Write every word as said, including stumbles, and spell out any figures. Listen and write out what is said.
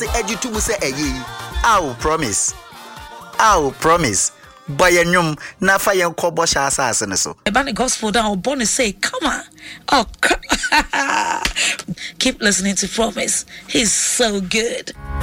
The edge to me say, eh, I'll promise. I'll promise. Bayanyum, na fayan kobo sha asase so. About the gospel down, Bonnie say, come on. Oh, come. Keep listening to Promise. He's so good.